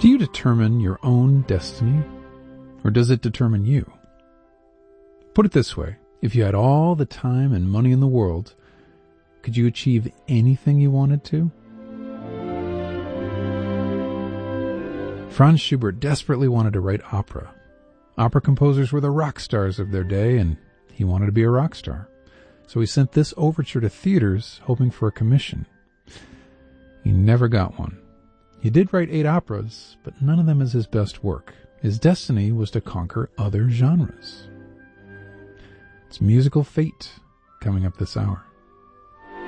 Do you determine your own destiny, or does it determine you? Put it this way, if you had all the time and money in the world, could you achieve anything you wanted to? Franz Schubert desperately wanted to write opera. Opera composers were the rock stars of their day, and he wanted to be a rock star. So he sent this overture to theaters, hoping for a commission. He never got one. He did write 8 operas, but none of them is his best work. His destiny was to conquer other genres. It's Musical Fate coming up this hour.